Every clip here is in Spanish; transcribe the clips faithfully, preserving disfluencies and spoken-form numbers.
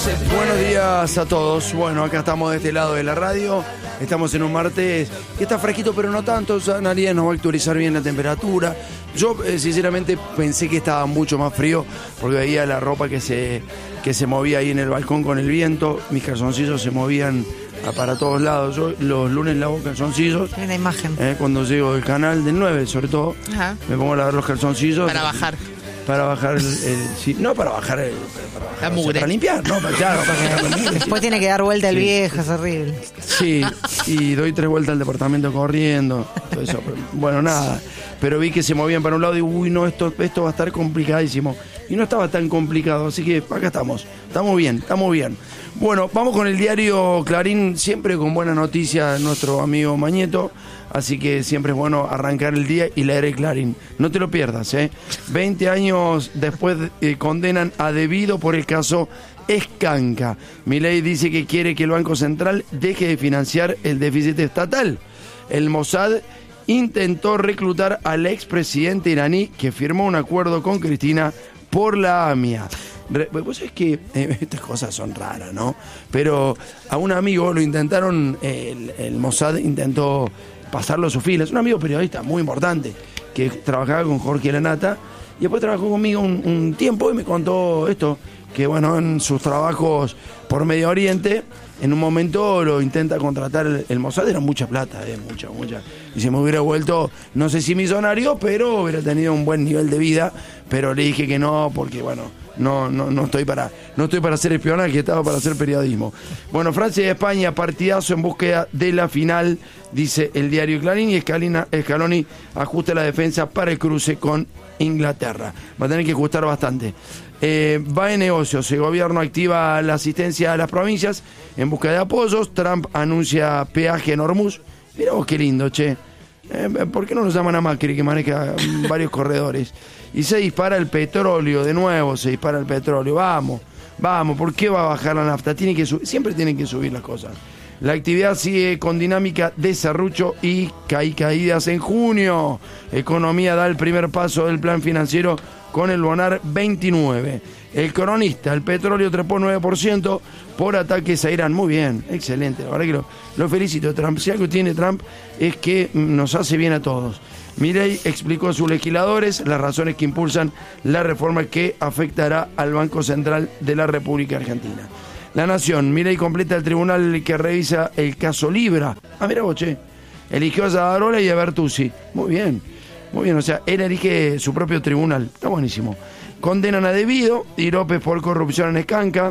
Buenos días a todos. Bueno, acá estamos de este lado de la radio. Estamos en un martes que está fresquito, pero no tanto. Analia nos va a actualizar bien la temperatura. Yo, eh, sinceramente, pensé que estaba mucho más frío porque veía la ropa que se, que se movía ahí en el balcón con el viento. Mis calzoncillos se movían para todos lados. Yo los lunes lavo calzoncillos. Una imagen. Eh, cuando llego del canal del nueve, sobre todo, Ajá. me pongo a lavar los calzoncillos. Para bajar. Para bajar el, el sí, no para bajar el para bajar, la mugre. O sea, para limpiar, no, para, claro, para después tiene que dar vuelta el sí. viejo, es horrible. Sí, y doy tres vueltas al departamento corriendo, todo eso. Bueno, nada, pero vi que se movían para un lado y digo, uy, no, esto, esto va a estar complicadísimo. Y no estaba tan complicado, así que acá estamos, estamos bien, estamos bien. Bueno, vamos con el diario Clarín, siempre con buena noticia nuestro amigo Mañeto, así que siempre es bueno arrancar el día y leer el Clarín. No te lo pierdas, ¿eh? veinte años después eh, condenan a Debido por el caso Escanca. Milei dice que quiere que el Banco Central deje de financiar el déficit estatal. El Mossad intentó reclutar al expresidente iraní que firmó un acuerdo con Cristina por la A M I A. Vos sabés que eh, estas cosas son raras, ¿no? Pero a un amigo lo intentaron, eh, el, el Mossad intentó pasarlo a sus filas. Un amigo periodista muy importante que trabajaba con Jorge Lanata y después trabajó conmigo un, un tiempo y me contó esto, que bueno, en sus trabajos por Medio Oriente, en un momento lo intenta contratar el, el Mossad, era mucha plata, eh, mucha, mucha. Y se me hubiera vuelto, no sé si millonario, pero hubiera tenido un buen nivel de vida, pero le dije que no, porque bueno, no, no, no estoy para, no estoy para hacer espionaje, estaba para hacer periodismo. Bueno, Francia y España, partidazo en búsqueda de la final, dice el diario Clarín, y Scalina, Scaloni ajusta la defensa para el cruce con Inglaterra. Va a tener que ajustar bastante. Eh, va en negocios, el gobierno activa la asistencia a las provincias en busca de apoyos. Trump anuncia peaje en Hormuz. Mirá vos qué lindo, che. Eh, ¿Por qué no nos llaman a Macri, que maneja varios corredores? Y se dispara el petróleo, de nuevo se dispara el petróleo. Vamos, vamos, ¿por qué va a bajar la nafta? Tiene que sub- siempre tienen que subir las cosas. La actividad sigue con dinámica de serrucho y caí caídas en junio. Economía da el primer paso del plan financiero con el Bonar veintinueve. El cronista, el petróleo trepó nueve por ciento por ataques a Irán. Muy bien, excelente. La verdad que lo, lo felicito. Trump, si algo tiene Trump es que nos hace bien a todos. Milei explicó a sus legisladores las razones que impulsan la reforma que afectará al Banco Central de la República Argentina. La Nación, Milei completa el tribunal que revisa el caso Libra. Ah, mira vos, che. Eligió a Zadarola y a Bertuzzi. Muy bien, muy bien. O sea, él elige su propio tribunal. Está buenísimo. Condenan a Debido y López por corrupción en Escanca.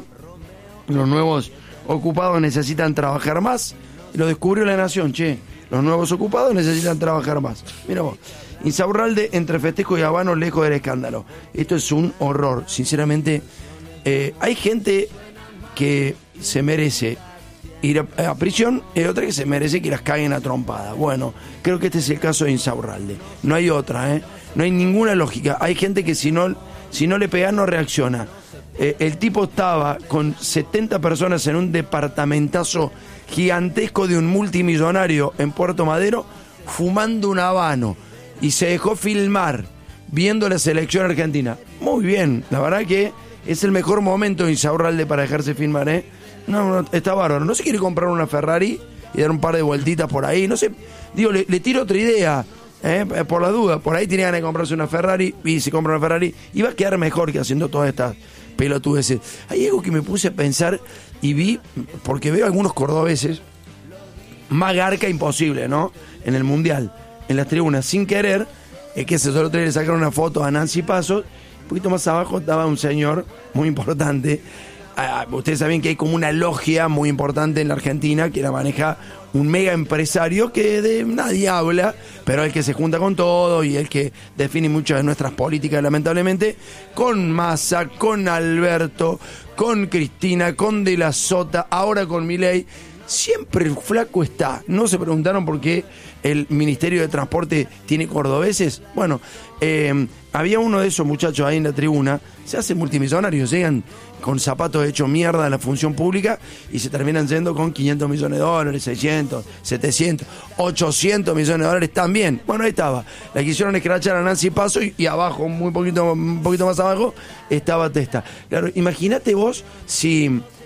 Los nuevos ocupados necesitan trabajar más. Lo descubrió La Nación, che. Los nuevos ocupados necesitan trabajar más. Mira vos. Insaurralde entre festejo y habano lejos del escándalo. Esto es un horror. Sinceramente, eh, hay gente que se merece ir a, a prisión y otra que se merece que las caguen a trompada. Bueno, creo que este es el caso de Insaurralde. No hay otra, ¿eh? No hay ninguna lógica. Hay gente que si no, si no le pegan no reacciona. Eh, el tipo estaba con setenta personas en un departamentazo gigantesco de un multimillonario en Puerto Madero fumando un habano y se dejó filmar viendo la selección argentina. Muy bien, la verdad que es el mejor momento de Insaurralde para dejarse filmar, ¿eh? No, no, está bárbaro. No se quiere comprar una Ferrari y dar un par de vueltitas por ahí. No sé, digo, le, le tiro otra idea, ¿eh? Por la duda. Por ahí tiene ganas de comprarse una Ferrari y se compra una Ferrari y va a quedar mejor que haciendo todas estas pelotudeces. Hay algo que me puse a pensar y vi, porque veo algunos cordobeses, más garca imposible, ¿no? En el Mundial, en las tribunas, sin querer, es que se solo le sacaron una foto a Nancy Pasos. Un poquito más abajo estaba un señor muy importante. Ah, ustedes saben que hay como una logia muy importante en la Argentina que la maneja un mega empresario que de nadie habla, pero el que se junta con todo y el que define muchas de nuestras políticas, lamentablemente, con Massa, con Alberto, con Cristina, con De la Sota, ahora con Milei. Siempre el flaco está. ¿No se preguntaron por qué el Ministerio de Transporte tiene cordobeses? Bueno, eh, había uno de esos muchachos ahí en la tribuna, se hacen multimillonarios, llegan con zapatos hechos mierda a la función pública y se terminan yendo con quinientos millones de dólares, seiscientos, setecientos, ochocientos millones de dólares también. Bueno, ahí estaba. La quisieron escrachar a Nancy Paso y, y abajo, muy poquito, un poquito más abajo, estaba Testa. Claro, imagínate vos si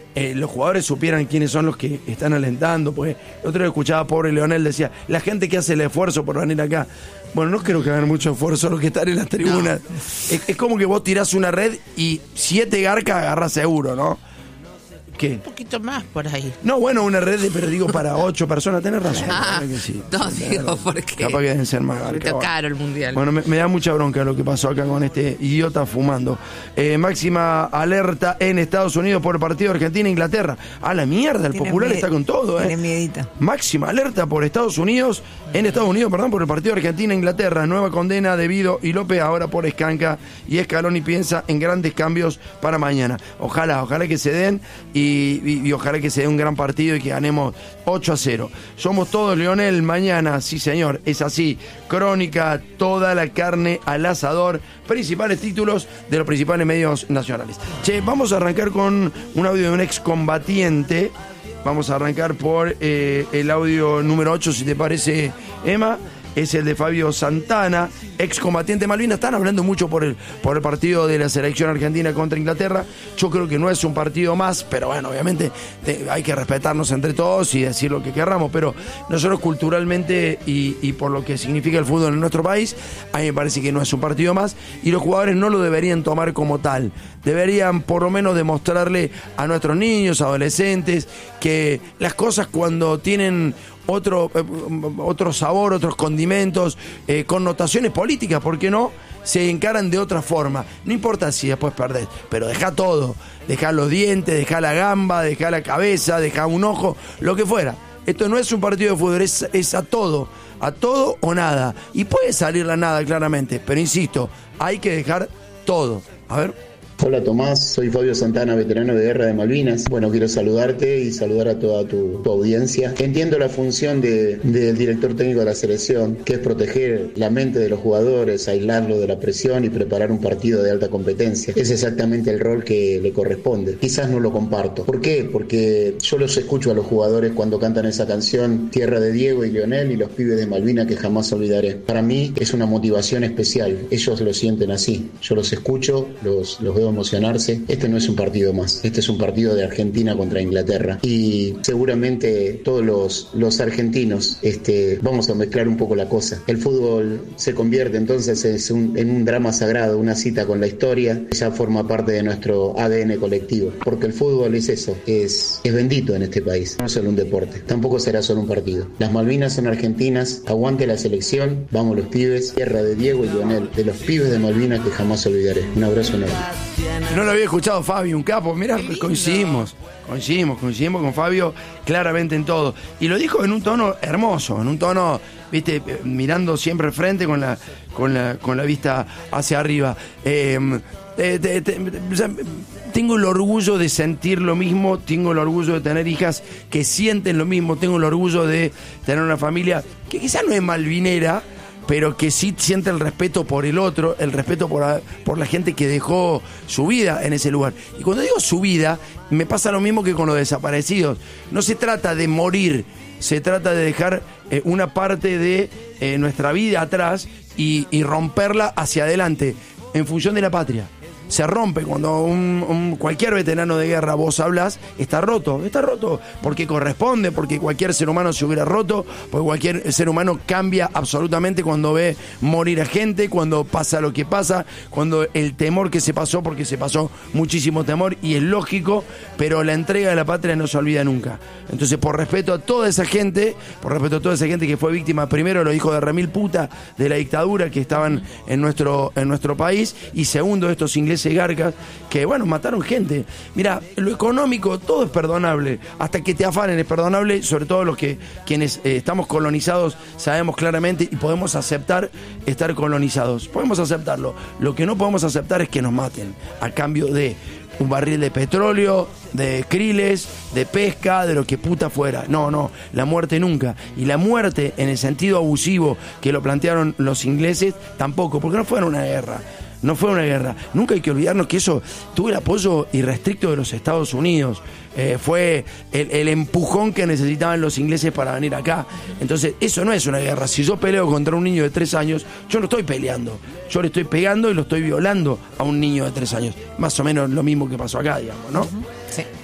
eh, los jugadores supieran quiénes son los que están alentando, porque el otro día escuchaba a pobre Leonel, decía, la gente que hace el esfuerzo por venir acá. Bueno, no creo que hagan mucho esfuerzo los que están en las tribunas. No. Es, es como que vos tirás una red y siete garcas agarrás seguro, ¿no? ¿Qué? Un poquito más por ahí. No, bueno, una red de, pero digo, para ocho personas, tenés razón. Ah, que sí. No, digo, porque capaz que deben ser más garcas. caro el mundial. Bueno, me, me da mucha bronca lo que pasó acá con este idiota fumando. Eh, máxima alerta en Estados Unidos por el partido de Argentina-Inglaterra. A la mierda, el Popular está con todo, ¿eh? Tiene miedito. Máxima alerta por Estados Unidos, en Estados Unidos, perdón, por el partido de Argentina-Inglaterra. Nueva condena debido y López ahora por Escanca y Scaloni piensa en grandes cambios para mañana. Ojalá, ojalá que se den y, y, y ojalá que se dé un gran partido y que ganemos ocho a cero. Somos todos Leonel mañana, sí señor, es así. Crónica, toda la carne al asador, principales títulos de los principales medios nacionales. Che, vamos a arrancar con un audio de un excombatiente. Vamos a arrancar por eh, el audio número ocho, si te parece, Emma. Es el de Fabio Santana, excombatiente Malvinas. Están hablando mucho por el, por el partido de la selección argentina contra Inglaterra. Yo creo que no es un partido más, pero bueno, obviamente te, hay que respetarnos entre todos y decir lo que querramos. Pero nosotros culturalmente y, y por lo que significa el fútbol en nuestro país, a mí me parece que no es un partido más y los jugadores no lo deberían tomar como tal. Deberían por lo menos demostrarle a nuestros niños, adolescentes, que las cosas cuando tienen otro, eh, otro sabor, otros condimentos, eh, connotaciones políticas, ¿por qué no? Se encaran de otra forma. No importa si después perdés, pero dejá todo. Dejá los dientes, dejá la gamba, dejá la cabeza, dejá un ojo, lo que fuera. Esto no es un partido de fútbol, es, es a todo, a todo o nada. Y puede salir la nada, claramente, pero insisto, hay que dejar todo. A ver... Hola Tomás, soy Fabio Santana, veterano de Guerra de Malvinas. Bueno, quiero saludarte y saludar a toda tu, tu audiencia. Entiendo la función de, del director técnico de la selección, que es proteger la mente de los jugadores, aislarlo de la presión y preparar un partido de alta competencia. Es exactamente el rol que le corresponde. Quizás no lo comparto. ¿Por qué? Porque yo los escucho a los jugadores cuando cantan esa canción, Tierra de Diego y Leonel y los pibes de Malvinas que jamás olvidaré. Para mí es una motivación especial. Ellos lo sienten así. Yo los escucho, los, los veo emocionarse. Este no es un partido más, este es un partido de Argentina contra Inglaterra y seguramente todos los, los argentinos este, vamos a mezclar un poco la cosa. El fútbol se convierte entonces es un, en un drama sagrado, una cita con la historia, ya forma parte de nuestro A D N colectivo, porque el fútbol es eso, es, es bendito en este país, no es solo un deporte, tampoco será solo un partido. Las Malvinas son argentinas, aguante la selección, vamos los pibes, Tierra de Diego y Leonel, de los pibes de Malvinas que jamás olvidaré. Un abrazo enorme. No lo había escuchado Fabio, un capo. Mirá, coincidimos, coincidimos, coincidimos con Fabio claramente en todo. Y lo dijo en un tono hermoso, en un tono, viste, mirando siempre al frente con la, con la, con la vista hacia arriba. Eh, te, te, te, o sea, tengo el orgullo de sentir lo mismo, tengo el orgullo de tener hijas que sienten lo mismo, tengo el orgullo de tener una familia que quizás no es malvinera, pero que sí siente el respeto por el otro, el respeto por, a, por la gente que dejó su vida en ese lugar. Y cuando digo su vida, me pasa lo mismo que con los desaparecidos. No se trata de morir, se trata de dejar eh, una parte de eh, nuestra vida atrás y, y romperla hacia adelante, en función de la patria. Se rompe cuando un, un, cualquier veterano de guerra vos hablas, está roto, está roto porque corresponde, porque cualquier ser humano se hubiera roto, porque cualquier ser humano cambia absolutamente cuando ve morir a gente, cuando pasa lo que pasa, cuando el temor que se pasó, porque se pasó muchísimo temor y es lógico, pero la entrega de la patria no se olvida nunca. Entonces, por respeto a toda esa gente, por respeto a toda esa gente que fue víctima, primero los hijos de remil puta de la dictadura que estaban en nuestro, en nuestro país, y segundo estos ingleses garcas que, bueno, mataron gente. Mira, lo económico todo es perdonable, hasta que te afanen es perdonable, sobre todo los que quienes eh, estamos colonizados sabemos claramente y podemos aceptar estar colonizados, podemos aceptarlo. Lo que no podemos aceptar es que nos maten a cambio de un barril de petróleo, de kriles, de pesca, de lo que puta fuera. No, no, la muerte nunca. Y la muerte en el sentido abusivo que lo plantearon los ingleses, tampoco, porque no fue una guerra. No fue una guerra. Nunca hay que olvidarnos que eso tuvo el apoyo irrestricto de los Estados Unidos. Eh, fue el, el empujón que necesitaban los ingleses para venir acá. Entonces, eso no es una guerra. Si yo peleo contra un niño de tres años, yo no estoy peleando. Yo le estoy pegando y lo estoy violando a un niño de tres años. Más o menos lo mismo que pasó acá, digamos, ¿no? Sí.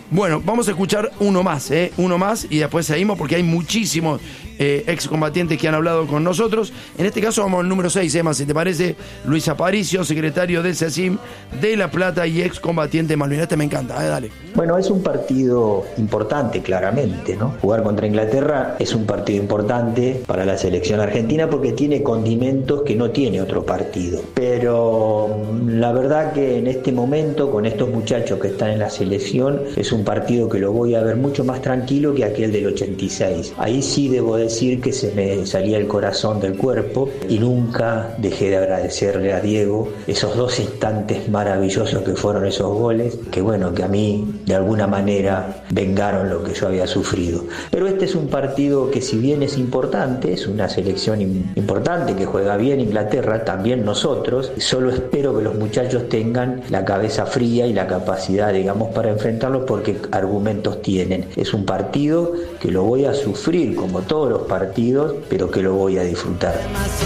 Bueno, vamos a escuchar uno más, ¿eh? Uno más y después seguimos porque hay muchísimos eh, excombatientes que han hablado con nosotros. En este caso vamos al número seis, Emma, si te parece. Luis Aparicio, secretario del CECIM de La Plata y excombatiente de Malvinas. Este me encanta, ¿eh? Dale. Bueno, es un partido importante, claramente, ¿no? Jugar contra Inglaterra es un partido importante para la selección argentina porque tiene condimentos que no tiene otro partido. Pero la verdad que en este momento, con estos muchachos que están en la selección, es un partido que lo voy a ver mucho más tranquilo que aquel del ochenta y seis. Ahí sí debo decir que se me salía el corazón del cuerpo y nunca dejé de agradecerle a Diego esos dos instantes maravillosos que fueron esos goles, que bueno, que a mí de alguna manera vengaron lo que yo había sufrido. Pero este es un partido que, si bien es importante, es una selección importante que juega bien Inglaterra, también nosotros. Solo espero que los muchachos tengan la cabeza fría y la capacidad, digamos, para enfrentarlos, porque argumentos tienen. Es un partido que lo voy a sufrir como todos los partidos, pero que lo voy a disfrutar.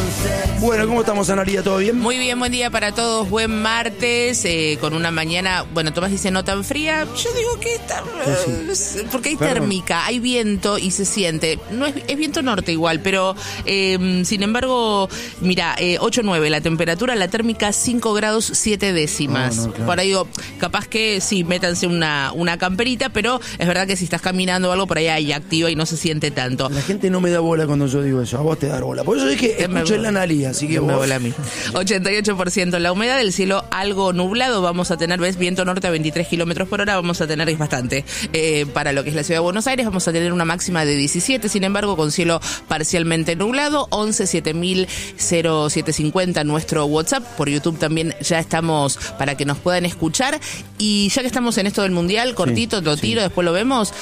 Bueno, ¿cómo estamos, Analia? ¿Todo bien? Muy bien, buen día para todos, buen martes, eh, con una mañana, bueno, Tomás dice no tan fría, yo digo que está, sí. porque hay Perdón. térmica, hay viento y se siente, no es, es viento norte igual, pero eh, sin embargo, mira, eh, ocho nueve la temperatura, la térmica cinco grados siete décimas, No, no, claro. por ahí digo, capaz que sí, métanse una, una camperita, pero es verdad que si estás caminando o algo por ahí hay activa y no se siente tanto. La gente no me da bola cuando yo digo eso, a vos te da bola. Por eso es que Me escuché bola. la Analia, así que Me vos... bola a mí. ochenta y ocho por ciento la humedad, el cielo algo nublado, vamos a tener, ves, viento norte a veintitrés kilómetros por hora, vamos a tener, es bastante, eh, para lo que es la ciudad de Buenos Aires, vamos a tener una máxima de diecisiete, sin embargo, con cielo parcialmente nublado, once siete mil cero siete cincuenta nuestro WhatsApp, por YouTube también ya estamos para que nos puedan escuchar, y ya que estamos en esto del Mundial, cortito, lo tiro, sí. después lo vemos,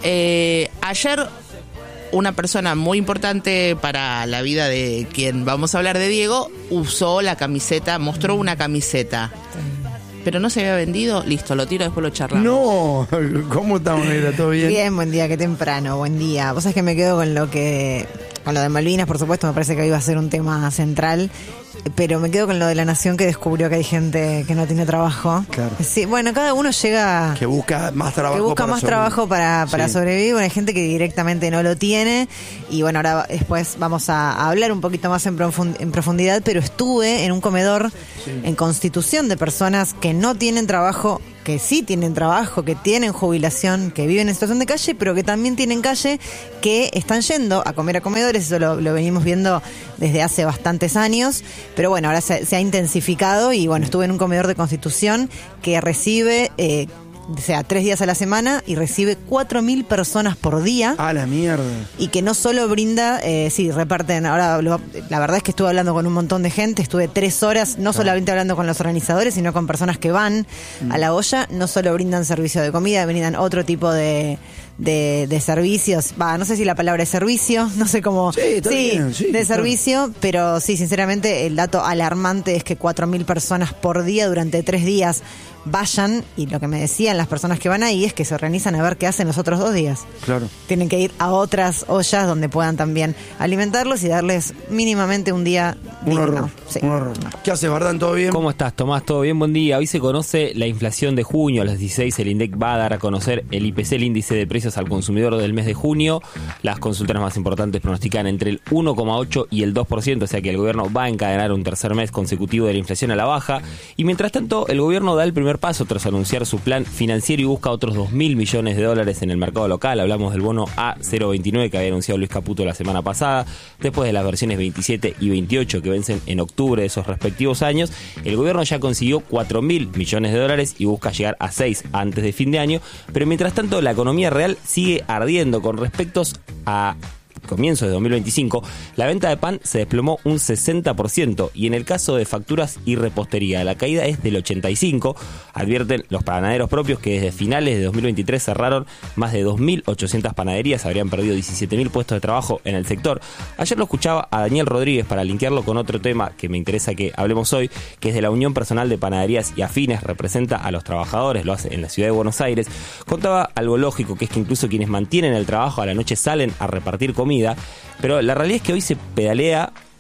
eh, ayer... una persona muy importante para la vida de quien vamos a hablar, de Diego, usó la camiseta, mostró una camiseta. Pero no se había vendido, listo, lo tiro, después lo charlamos. No, ¿cómo estamos, Negra? ¿Todo bien? Bien, buen día, qué temprano, buen día. Vos sabés que me quedo con lo que, con lo de Malvinas, por supuesto, me parece que iba a ser un tema central, pero me quedo con lo de La Nación, que descubrió que hay gente que no tiene trabajo. Claro. Sí, bueno, cada uno llega... Que busca más trabajo. Que busca para más sobrevivir. trabajo para, para Sí. sobrevivir. Bueno, hay gente que directamente no lo tiene. Y bueno, ahora después vamos a, a hablar un poquito más en, profund- en profundidad, pero estuve en un comedor Sí. en Constitución de personas que no tienen trabajo, que sí tienen trabajo, que tienen jubilación, que viven en situación de calle, pero que también tienen calle, que están yendo a comer a comedores. Eso lo, lo venimos viendo desde hace bastantes años, pero bueno, ahora se, se ha intensificado. Y bueno, estuve en un comedor de Constitución que recibe, eh, o sea, tres días a la semana, y recibe cuatro mil personas por día. A la mierda. Y que no solo brinda, eh, sí, reparten, ahora lo- la verdad es que estuve hablando con un montón de gente, estuve tres horas, no solamente hablando con los organizadores, sino con personas que van Mm. a la olla, no solo brindan servicio de comida, brindan otro tipo de, de, de servicios, va, no sé si la palabra es servicio, no sé cómo, Sí, está bien, sí, de claro. servicio, pero sí, sinceramente, el dato alarmante es que cuatro mil personas por día durante tres días vayan, y lo que me decían las personas que van ahí es que se organizan a ver qué hacen los otros dos días. Claro. Tienen que ir a otras ollas donde puedan también alimentarlos y darles mínimamente un día Un digno. horror. Sí. Un horror. ¿Qué haces, Bardán? ¿Todo bien? ¿Cómo estás, Tomás? ¿Todo bien? Buen día. Hoy se conoce la inflación de junio. A las dieciséis el INDEC va a dar a conocer el I P C, el índice de precios al consumidor del mes de junio. Las consultoras más importantes pronostican entre el uno coma ocho y el dos por ciento, o sea que el gobierno va a encadenar un tercer mes consecutivo de la inflación a la baja. Y mientras tanto, el gobierno da el primer paso tras anunciar su plan financiero y busca otros dos mil millones de dólares en el mercado local. Hablamos del bono A cero veintinueve que había anunciado Luis Caputo la semana pasada. Después de las versiones veintisiete y veintiocho que vencen en octubre de esos respectivos años, el gobierno ya consiguió cuatro mil millones de dólares y busca llegar a seis antes de fin de año. Pero mientras tanto, la economía real sigue ardiendo con respecto a comienzos de dos mil veinticinco, la venta de pan se desplomó un sesenta por ciento y en el caso de facturas y repostería la caída es del ochenta y cinco por ciento. Advierten los panaderos propios que desde finales de dos mil veintitrés cerraron más de dos mil ochocientas panaderías, habrían perdido diecisiete mil puestos de trabajo en el sector. Ayer lo escuchaba a Daniel Rodríguez para linkearlo con otro tema que me interesa que hablemos hoy, que es de la Unión Personal de Panaderías y Afines, representa a los trabajadores, lo hace en la ciudad de Buenos Aires. Contaba algo lógico, que es que incluso quienes mantienen el trabajo a la noche salen a repartir comida, pero la realidad es que hoy se pedalea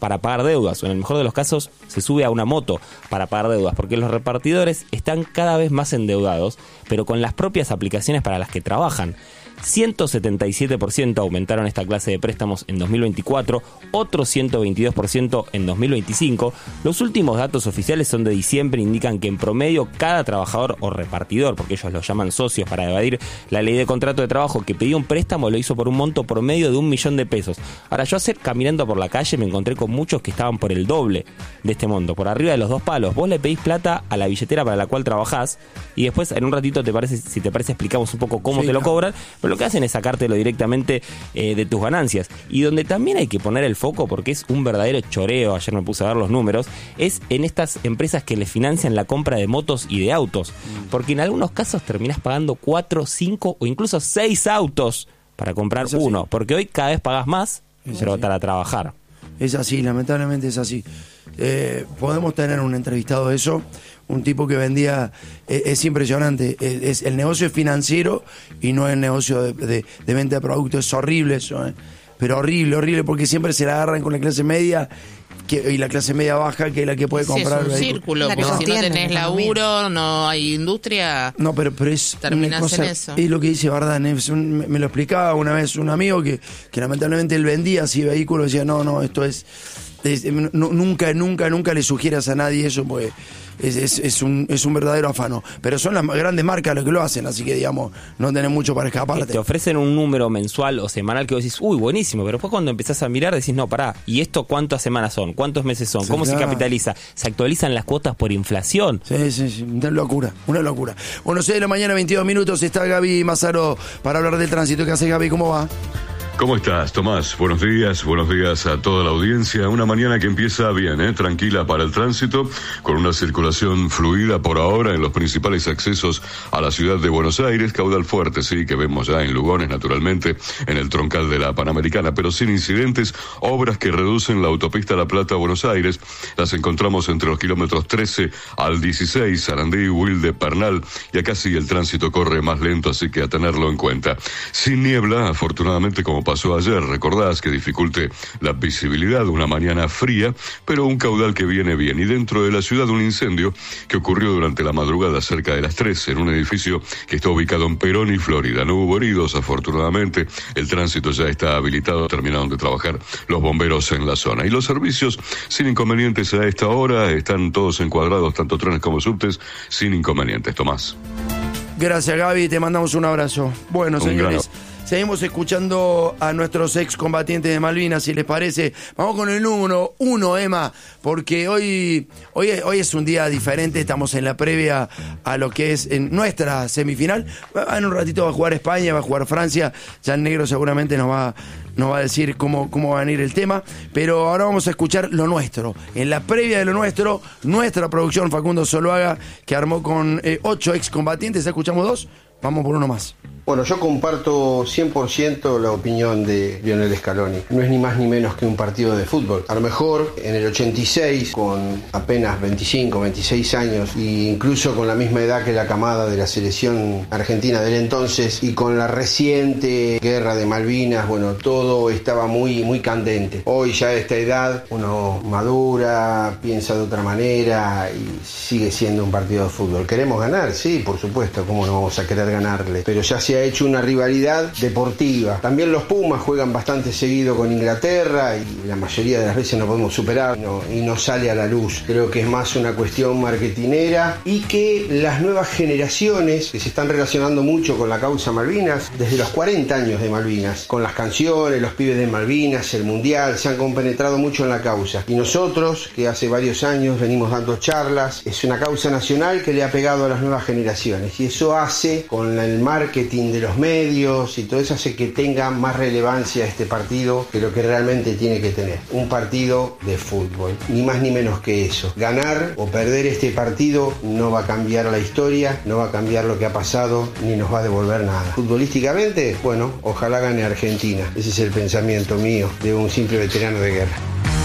para pagar deudas, o en el mejor de los casos se sube a una moto para pagar deudas, porque los repartidores están cada vez más endeudados, pero con las propias aplicaciones para las que trabajan. ciento setenta y siete por ciento aumentaron esta clase de préstamos en dos mil veinticuatro, otro ciento veintidós por ciento en dos mil veinticinco. Los últimos datos oficiales son de diciembre, indican que en promedio cada trabajador o repartidor, porque ellos lo llaman socios para evadir la ley de contrato de trabajo, que pidió un préstamo lo hizo por un monto promedio de un millón de pesos. Ahora, yo ayer caminando por la calle me encontré con muchos que estaban por el doble de este monto, por arriba de los dos palos. Vos le pedís plata a la billetera para la cual trabajás y después en un ratito, te parece, si te parece, explicamos un poco cómo sí, te lo claro. cobran. Pero lo que hacen es sacártelo directamente eh, de tus ganancias. Y donde también hay que poner el foco, porque es un verdadero choreo, ayer me puse a ver los números, es en estas empresas que les financian la compra de motos y de autos. Porque en algunos casos terminás pagando cuatro, cinco o incluso seis autos para comprar Eso uno. sí. Porque hoy cada vez pagas más, Eso pero sí. para trabajar. Es así, lamentablemente es así. Eh, podemos tener un entrevistado de eso, un tipo que vendía, eh, es impresionante, es, es- el negocio es financiero y no el negocio de, de- de venta de productos, es horrible eso, eh. pero horrible, horrible, porque siempre se la agarran con la clase media que, y la clase media baja, que es la que puede Sí, comprar es un el vehículo. círculo, La que porque si no sostiene tenés la economía. laburo, no hay industria. No, pero, pero es Terminás una cosa, en eso. es lo que dice Bardán, es un- me, me lo explicaba una vez un amigo que, que lamentablemente él vendía así vehículos, decía, no, no, esto es, es- no, nunca, nunca, nunca le sugieras a nadie eso, porque es, es, es un, es un verdadero afano. Pero son las grandes marcas las que lo hacen, así que digamos, no tenés mucho para escaparte. Te ofrecen un número mensual o semanal que vos decís, uy, buenísimo, pero después cuando empezás a mirar decís, no, pará, ¿y esto cuántas semanas son? ¿Cuántos meses son? Sí, ¿Cómo se claro. capitaliza? ¿Se actualizan las cuotas por inflación? Sí, sí, sí, una locura, una locura. Bueno, seis de la mañana, veintidós minutos, está Gaby Mazaro para hablar del tránsito. ¿Qué hace, Gaby? ¿Cómo va? ¿Cómo estás, Tomás? Buenos días, buenos días a toda la audiencia. Una mañana que empieza bien, ¿eh? Tranquila para el tránsito, con una circulación fluida por ahora en los principales accesos a la ciudad de Buenos Aires. Caudal fuerte, sí, que vemos ya en Lugones, naturalmente, en el troncal de la Panamericana, pero sin incidentes. Obras que reducen la autopista La Plata-Buenos Aires. Las encontramos entre los kilómetros trece al dieciséis, Sarandí, Wilde, Pernal, y acá sí el tránsito corre más lento, así que a tenerlo en cuenta. Sin niebla, afortunadamente, como pasó ayer, recordás que dificulte la visibilidad, una mañana fría, pero un caudal que viene bien. Y dentro de la ciudad un incendio que ocurrió durante la madrugada cerca de las tres en un edificio que está ubicado en Perón y Florida. No hubo heridos, afortunadamente, el tránsito ya está habilitado, terminaron de trabajar los bomberos en la zona. Y los servicios sin inconvenientes a esta hora, están todos encuadrados, tanto trenes como subtes, sin inconvenientes. Tomás. Gracias, Gaby, te mandamos un abrazo. Bueno, Un señores, gran seguimos escuchando a nuestros excombatientes de Malvinas, si les parece. Vamos con el número uno, Emma, porque hoy, hoy, es- hoy es un día diferente, estamos en la previa a lo que es en nuestra semifinal. En un ratito va a jugar España, va a jugar Francia, ya el negro seguramente nos va, nos va a decir cómo, cómo va a venir el tema, pero ahora vamos a escuchar lo nuestro. En la previa de lo nuestro, nuestra producción, Facundo Zuluaga, que armó con eh, ocho excombatientes, ¿ya escuchamos dos? Vamos por uno más. Bueno, yo comparto cien por ciento la opinión de Lionel Scaloni. No es ni más ni menos que un partido de fútbol. A lo mejor en el ochenta y seis, con apenas veinticinco, veintiséis años, e incluso con la misma edad que la camada de la selección argentina del entonces, y con la reciente guerra de Malvinas, bueno, todo estaba muy, muy candente. Hoy ya a esta edad uno madura, piensa de otra manera y sigue siendo un partido de fútbol. ¿Queremos ganar? Sí, por supuesto, ¿cómo no vamos a querer ganarle? Pero ya se ha hecho una rivalidad deportiva. También los Pumas juegan bastante seguido con Inglaterra y la mayoría de las veces no podemos superar no, y no sale a la luz. Creo que es más una cuestión marketinera y que las nuevas generaciones que se están relacionando mucho con la causa Malvinas, desde los cuarenta años de Malvinas, con las canciones, los pibes de Malvinas, el Mundial, se han compenetrado mucho en la causa. Y nosotros, que hace varios años venimos dando charlas, es una causa nacional que le ha pegado a las nuevas generaciones y eso hace, con el marketing de los medios y todo eso, hace que tenga más relevancia este partido que lo que realmente tiene que tener. Un partido de fútbol, ni más ni menos que eso. Ganar o perder este partido no va a cambiar la historia, no va a cambiar lo que ha pasado, ni nos va a devolver nada. Futbolísticamente, bueno, ojalá gane Argentina. Ese es el pensamiento mío de un simple veterano de guerra.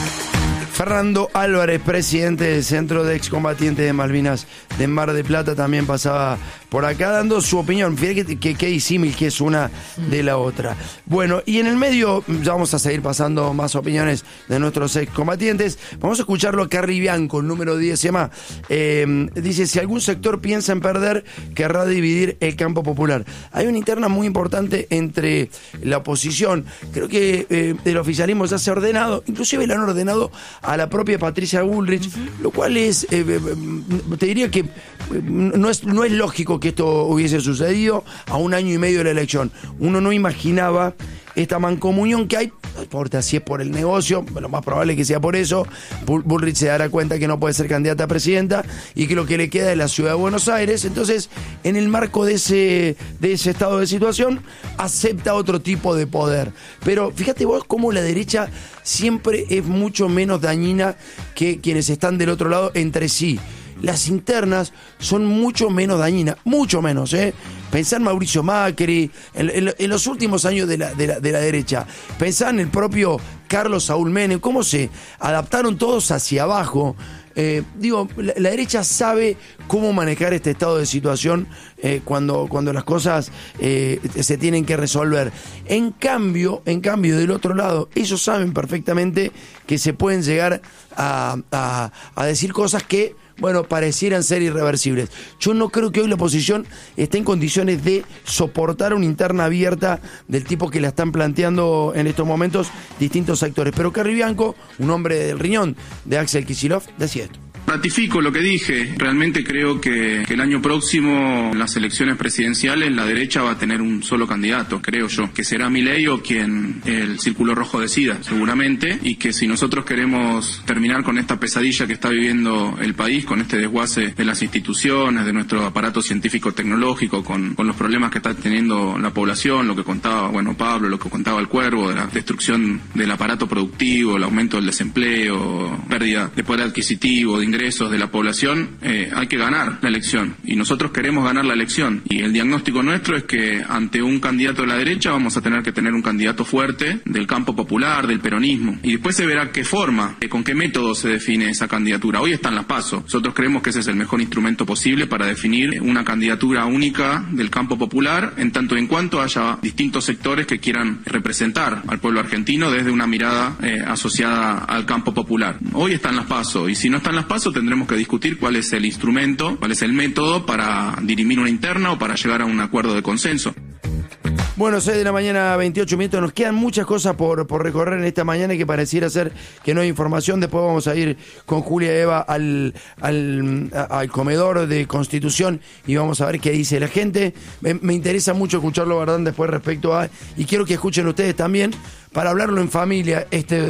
Fernando Álvarez, presidente del Centro de Excombatientes de Malvinas de Mar del Plata, también pasaba por acá dando su opinión. Fíjate que, que, que disímil que es una de la otra. Bueno, y en el medio, ya vamos a seguir pasando más opiniones de nuestros excombatientes. Vamos a escucharlo a Carri Bianco, el número diez, se llama. Eh, dice, si algún sector piensa en perder, querrá dividir el campo popular. Hay una interna muy importante entre la oposición. Creo que eh, el oficialismo ya se ha ordenado, inclusive le han ordenado a la propia Patricia Bullrich, uh-huh. lo cual es, eh, te diría que no es, no es lógico que esto hubiese sucedido a un año y medio de la elección. Uno no imaginaba esta mancomunión que hay, no importa si es por el negocio, lo más probable es que sea por eso. Bullrich se dará cuenta que no puede ser candidata a presidenta y que lo que le queda es la ciudad de Buenos Aires. Entonces, en el marco de ese, de ese estado de situación, acepta otro tipo de poder. Pero fíjate vos cómo la derecha siempre es mucho menos dañina que quienes están del otro lado entre sí. Las internas son mucho menos dañinas, mucho menos, ¿eh? Pensá en Mauricio Macri, en, en, en los últimos años de la, de, la, de la derecha. Pensá en el propio Carlos Saúl Menem, cómo se adaptaron todos hacia abajo. Eh, digo, la, la derecha sabe cómo manejar este estado de situación eh, cuando, cuando las cosas eh, se tienen que resolver. En cambio, en cambio, del otro lado, ellos saben perfectamente que se pueden llegar a, a, a decir cosas que, bueno, parecieran ser irreversibles. Yo no creo que hoy la oposición esté en condiciones de soportar una interna abierta del tipo que la están planteando en estos momentos distintos sectores. Pero Carri Bianco, un hombre del riñón de Axel Kicillof, decía esto. Ratifico lo que dije. Realmente creo que, que el año próximo, en las elecciones presidenciales, la derecha va a tener un solo candidato, creo yo, que será Milei o quien el Círculo Rojo decida, seguramente, y que si nosotros queremos terminar con esta pesadilla que está viviendo el país, con este desguace de las instituciones, de nuestro aparato científico-tecnológico, con, con los problemas que está teniendo la población, lo que contaba, bueno, Pablo, lo que contaba el Cuervo, de la destrucción del aparato productivo, el aumento del desempleo, pérdida de poder adquisitivo, de ingresos de la población, eh, hay que ganar la elección y nosotros queremos ganar la elección y el diagnóstico nuestro es que ante un candidato de la derecha vamos a tener que tener un candidato fuerte del campo popular, del peronismo y después se verá qué forma, eh, con qué método se define esa candidatura. Hoy están las PASO, nosotros creemos que ese es el mejor instrumento posible para definir una candidatura única del campo popular en tanto y en cuanto haya distintos sectores que quieran representar al pueblo argentino desde una mirada eh, asociada al campo popular. Hoy están las PASO y si no están las PASO tendremos que discutir cuál es el instrumento, cuál es el método para dirimir una interna o para llegar a un acuerdo de consenso. Bueno, seis de la mañana, veintiocho minutos. Nos quedan muchas cosas por, por recorrer en esta mañana y que pareciera ser que no hay información. Después vamos a ir con Julia Eva al, al, al comedor de Constitución y vamos a ver qué dice la gente. Me, me interesa mucho escucharlo, ¿verdad? Después respecto a... Y quiero que escuchen ustedes también para hablarlo en familia este